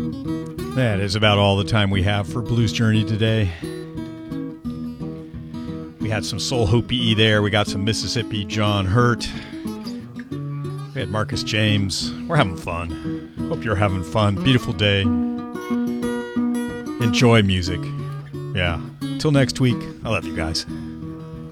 That is about all the time we have for Blues Journey today. We had some Soul Hopi there. We got some Mississippi John Hurt. We had Marcus James. We're having fun. Hope you're having fun. Beautiful day. Enjoy music. Yeah. Till next week. I love you guys.